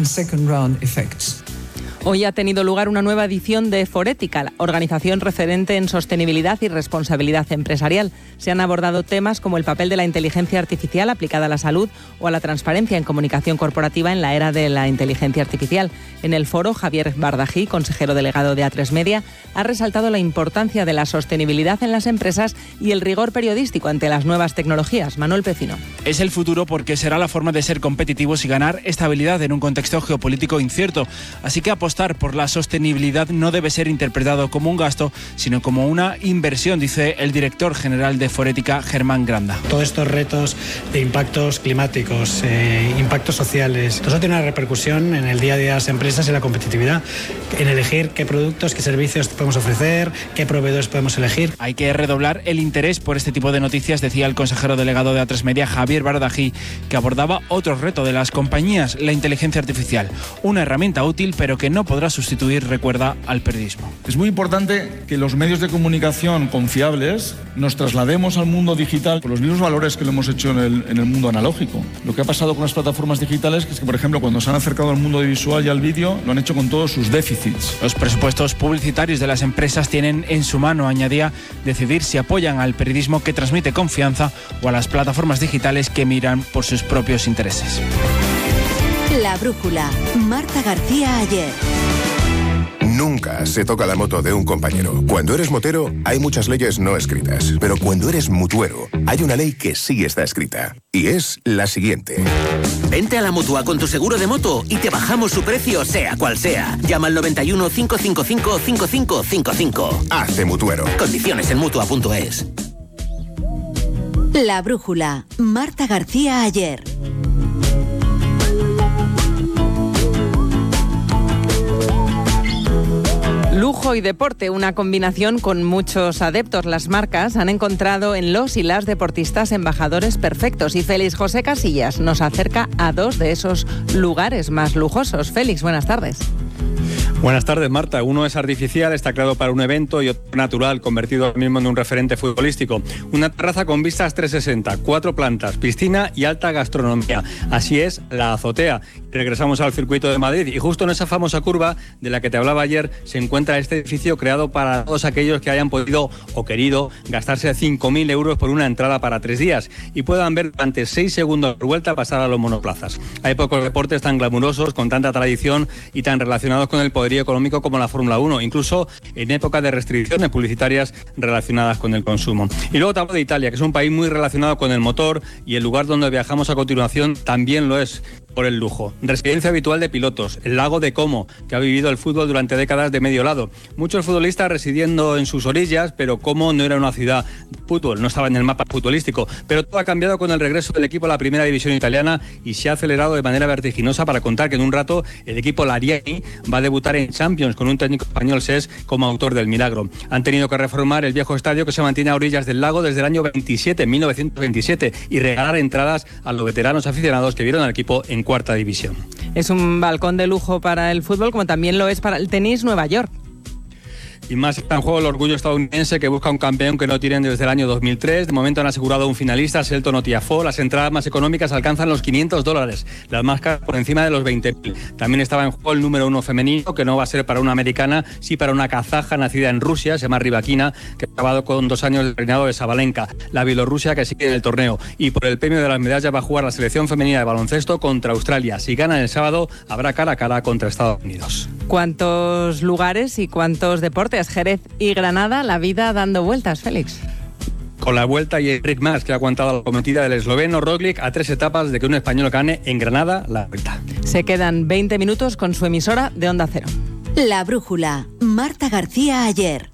and second round effects. Hoy ha tenido lugar una nueva edición de Forética, la organización referente en sostenibilidad y responsabilidad empresarial. Se han abordado temas como el papel de la inteligencia artificial aplicada a la salud o a la transparencia en comunicación corporativa en la era de la inteligencia artificial. En el foro, Javier Bardají, consejero delegado de A3 Media, ha resaltado la importancia de la sostenibilidad en las empresas y el rigor periodístico ante las nuevas tecnologías. Manuel Pecino. Es el futuro porque será la forma de ser competitivos y ganar estabilidad en un contexto geopolítico incierto. Así que apostar por la sostenibilidad no debe ser interpretado como un gasto, sino como una inversión, dice el director general de Forética, Germán Granda. Todos estos retos de impactos climáticos, impactos sociales, todo eso tiene una repercusión en el día a día de las empresas y la competitividad, en elegir qué productos, qué servicios podemos ofrecer, qué proveedores podemos elegir. Hay que redoblar el interés por este tipo de noticias, decía el consejero delegado de A3 Media, Javier Bardají, que abordaba otro reto de las compañías, la inteligencia artificial. Una herramienta útil, pero que no podrá sustituir, recuerda, al periodismo. Es muy importante que los medios de comunicación confiables nos traslademos al mundo digital con los mismos valores que lo hemos hecho en el mundo analógico. Lo que ha pasado con las plataformas digitales es que, por ejemplo, cuando se han acercado al mundo visual y al vídeo, lo han hecho con todos sus déficits. Los presupuestos publicitarios de las empresas tienen en su mano, añadía, decidir si apoyan al periodismo que transmite confianza o a las plataformas digitales que miran por sus propios intereses. La brújula. Marta García Ayer. Nunca se toca la moto de un compañero. Cuando eres motero, hay muchas leyes no escritas. Pero cuando eres mutuero, hay una ley que sí está escrita. Y es la siguiente. Vente a la Mutua con tu seguro de moto y te bajamos su precio, sea cual sea. Llama al 91 555 5555. Hazte mutuero. Condiciones en Mutua.es. La brújula. Marta García Ayer. Lujo y deporte, una combinación con muchos adeptos. Las marcas han encontrado en los y las deportistas embajadores perfectos y Félix José Casillas nos acerca a dos de esos lugares más lujosos. Félix, buenas tardes. Buenas tardes, Marta. Uno es artificial, está creado para un evento, y otro natural, convertido ahora mismo en un referente futbolístico. Una terraza con vistas 360, 4 plantas, piscina y alta gastronomía. Así es la azotea. Regresamos al circuito de Madrid y justo en esa famosa curva de la que te hablaba ayer se encuentra este edificio creado para todos aquellos que hayan podido o querido gastarse 5.000 euros por una entrada para 3 días y puedan ver durante 6 segundos de vuelta pasar a los monoplazas. Hay pocos deportes tan glamurosos, con tanta tradición y tan relacionados con el poderío económico como la Fórmula 1, incluso en época de restricciones publicitarias relacionadas con el consumo. Y luego te hablo de Italia, que es un país muy relacionado con el motor, y el lugar donde viajamos a continuación también lo es por el lujo. Residencia habitual de pilotos, el lago de Como, que ha vivido el fútbol durante décadas de medio lado. Muchos futbolistas residiendo en sus orillas, pero Como no era una ciudad de fútbol, no estaba en el mapa futbolístico. Pero todo ha cambiado con el regreso del equipo a la primera división italiana y se ha acelerado de manera vertiginosa para contar que en un rato el equipo Lariani va a debutar en Champions con un técnico español, SES, como autor del milagro. Han tenido que reformar el viejo estadio que se mantiene a orillas del lago desde el año 1927, y regalar entradas a los veteranos aficionados que vieron al equipo en cuarta división. Es un balcón de lujo para el fútbol, como también lo es para el tenis Nueva York. Y más está en juego el orgullo estadounidense, que busca un campeón que no tienen desde el año 2003. De momento han asegurado un finalista, Shelton Otiafo. Las entradas más económicas alcanzan los $500, las más caras por encima de los 20.000. También estaba en juego el número 1 femenino, que no va a ser para una americana, sí para una kazaja nacida en Rusia, se llama Rybakina, que ha acabado con 2 años del reinado de Sabalenka, la bielorrusia que sigue en el torneo. Y por el premio de las medallas va a jugar la selección femenina de baloncesto contra Australia. Si gana el sábado, habrá cara a cara contra Estados Unidos. ¿Cuántos lugares y cuántos deportes? Jerez y Granada, la vida dando vueltas, Félix. Con la vuelta y Enric Mas, que ha aguantado la cometida del esloveno Roglic a 3 etapas de que un español gane en Granada la vuelta. Se quedan 20 minutos con su emisora de Onda Cero. La brújula. Marta García Ayer.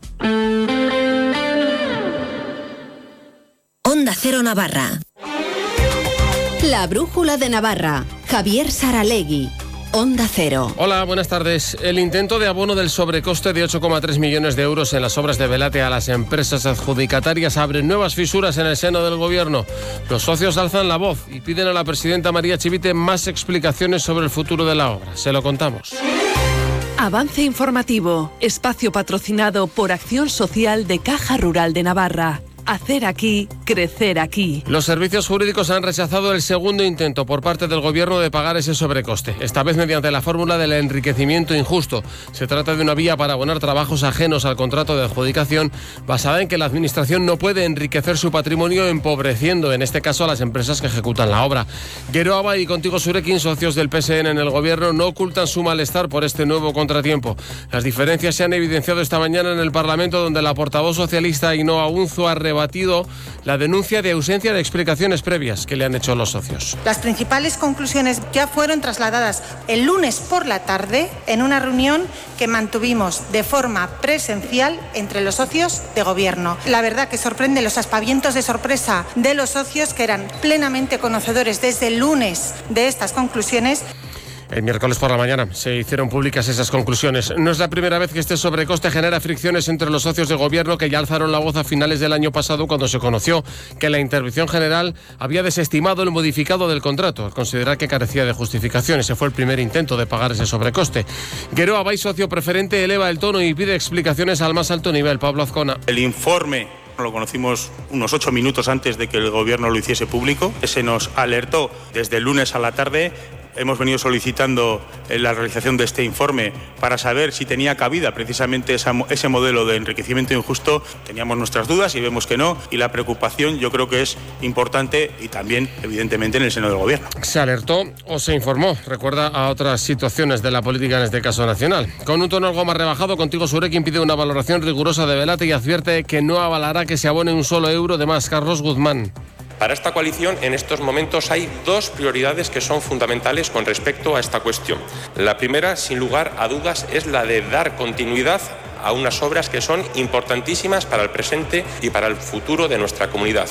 Onda Cero Navarra. La brújula de Navarra. Javier Saralegui. Onda Cero. Hola, buenas tardes. El intento de abono del sobrecoste de 8,3 millones de euros en las obras de Velate a las empresas adjudicatarias abre nuevas fisuras en el seno del gobierno. Los socios alzan la voz y piden a la presidenta María Chivite más explicaciones sobre el futuro de la obra. Se lo contamos. Avance informativo, espacio patrocinado por Acción Social de Caja Rural de Navarra. Hacer aquí, crecer aquí. Los servicios jurídicos han rechazado el segundo intento por parte del Gobierno de pagar ese sobrecoste, esta vez mediante la fórmula del enriquecimiento injusto. Se trata de una vía para abonar trabajos ajenos al contrato de adjudicación, basada en que la Administración no puede enriquecer su patrimonio empobreciendo, en este caso, a las empresas que ejecutan la obra. Geroa y Contigo Surekin, socios del PSN en el Gobierno, no ocultan su malestar por este nuevo contratiempo. Las diferencias se han evidenciado esta mañana en el Parlamento, donde la portavoz socialista Ainhoa Unzu ha rebatido la denuncia de ausencia de explicaciones previas que le han hecho los socios. Las principales conclusiones ya fueron trasladadas el lunes por la tarde en una reunión que mantuvimos de forma presencial entre los socios de Gobierno. La verdad que sorprende los aspavientos de sorpresa de los socios, que eran plenamente conocedores desde el lunes de estas conclusiones. El miércoles por la mañana se hicieron públicas esas conclusiones. No es la primera vez que este sobrecoste genera fricciones entre los socios de Gobierno, que ya alzaron la voz a finales del año pasado cuando se conoció que la Intervención General había desestimado el modificado del contrato, al considerar que carecía de justificación. Ese fue el primer intento de pagar ese sobrecoste. Geroa Bay, socio preferente, eleva el tono y pide explicaciones al más alto nivel. Pablo Azcona. El informe lo conocimos unos 8 minutos antes de que el Gobierno lo hiciese público. Se nos alertó desde el lunes a la tarde. Hemos venido solicitando la realización de este informe para saber si tenía cabida precisamente ese modelo de enriquecimiento injusto. Teníamos nuestras dudas y vemos que no, y la preocupación yo creo que es importante y también evidentemente en el seno del Gobierno. Se alertó o se informó, recuerda a otras situaciones de la política, en este caso nacional. Con un tono algo más rebajado, Contigo Surekin pide una valoración rigurosa de Velate y advierte que no avalará que se abone un solo euro de más. Carlos Guzmán. Para esta coalición, en estos momentos hay dos prioridades que son fundamentales con respecto a esta cuestión. La primera, sin lugar a dudas, es la de dar continuidad a unas obras que son importantísimas para el presente y para el futuro de nuestra comunidad.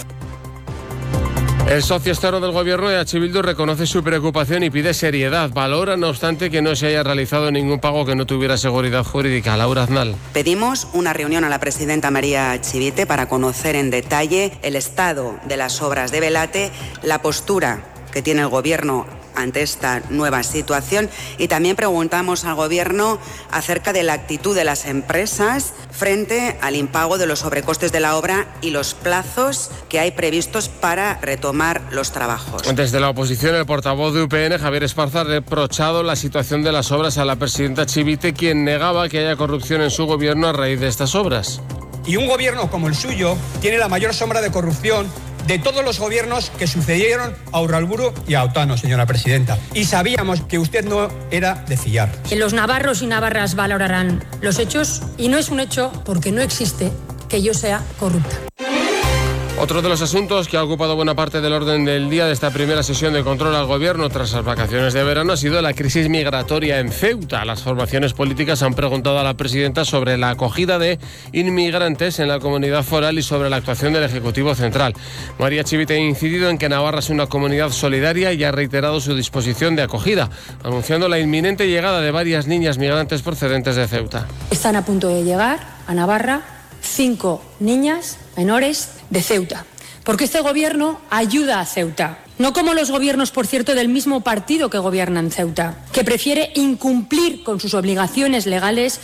El socio externo del Gobierno, EH Bildu, reconoce su preocupación y pide seriedad. Valora, no obstante, que no se haya realizado ningún pago que no tuviera seguridad jurídica. Laura Aznal. Pedimos una reunión a la presidenta María Chivite para conocer en detalle el estado de las obras de Velate, la postura que tiene el Gobierno ante esta nueva situación, y también preguntamos al Gobierno acerca de la actitud de las empresas frente al impago de los sobrecostes de la obra y los plazos que hay previstos para retomar los trabajos. Desde la oposición, el portavoz de UPN, Javier Esparza, ha reprochado la situación de las obras a la presidenta Chivite, quien negaba que haya corrupción en su gobierno a raíz de estas obras. Y un gobierno como el suyo tiene la mayor sombra de corrupción de todos los gobiernos que sucedieron a Urralburu y a Otano, señora presidenta. Y sabíamos que usted no era de fiar. Los navarros y navarras valorarán los hechos, y no es un hecho, porque no existe, que yo sea corrupta. Otro de los asuntos que ha ocupado buena parte del orden del día de esta primera sesión de control al Gobierno tras las vacaciones de verano ha sido la crisis migratoria en Ceuta. Las formaciones políticas han preguntado a la presidenta sobre la acogida de inmigrantes en la comunidad foral y sobre la actuación del Ejecutivo Central. María Chivite ha incidido en que Navarra es una comunidad solidaria y ha reiterado su disposición de acogida, anunciando la inminente llegada de varias niñas migrantes procedentes de Ceuta. Están a punto de llegar a Navarra 5 niñas menores de Ceuta, porque este gobierno ayuda a Ceuta, no como los gobiernos, por cierto, del mismo partido que gobierna en Ceuta, que prefiere incumplir con sus obligaciones legales.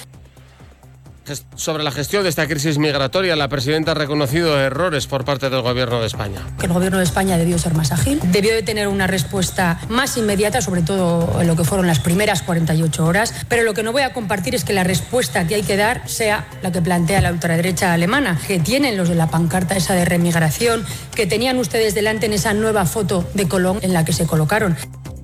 Sobre la gestión de esta crisis migratoria, la presidenta ha reconocido errores por parte del Gobierno de España. Que el Gobierno de España debió ser más ágil, debió de tener una respuesta más inmediata, sobre todo en lo que fueron las primeras 48 horas, pero lo que no voy a compartir es que la respuesta que hay que dar sea la que plantea la ultraderecha alemana, que tienen los de la pancarta esa de remigración, que tenían ustedes delante en esa nueva foto de Colón en la que se colocaron.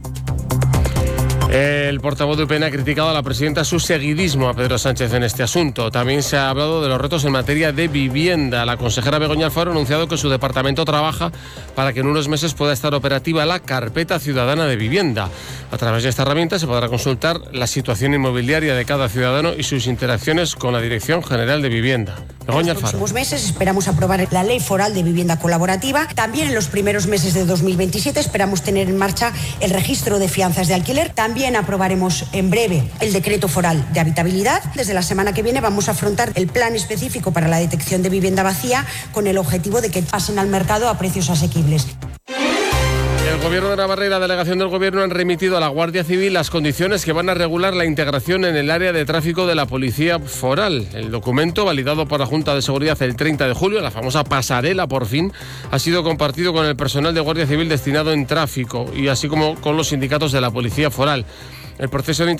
El portavoz de UPN ha criticado a la presidenta su seguidismo a Pedro Sánchez en este asunto. También se ha hablado de los retos en materia de vivienda. La consejera Begoña Alfaro ha anunciado que su departamento trabaja para que en unos meses pueda estar operativa la Carpeta Ciudadana de Vivienda. A través de esta herramienta se podrá consultar la situación inmobiliaria de cada ciudadano y sus interacciones con la Dirección General de Vivienda. Begoña Alfaro. En los próximos meses esperamos aprobar la Ley Foral de Vivienda Colaborativa. También en los primeros meses de 2027 esperamos tener en marcha el registro de fianzas de alquiler. También aprobaremos en breve el decreto foral de habitabilidad. Desde la semana que viene vamos a afrontar el plan específico para la detección de vivienda vacía con el objetivo de que pasen al mercado a precios asequibles. El Gobierno de Navarra y la delegación del Gobierno han remitido a la Guardia Civil las condiciones que van a regular la integración en el área de tráfico de la Policía Foral. El documento, validado por la Junta de Seguridad el 30 de julio, la famosa pasarela por fin, ha sido compartido con el personal de Guardia Civil destinado en tráfico y así como con los sindicatos de la Policía Foral. El proceso de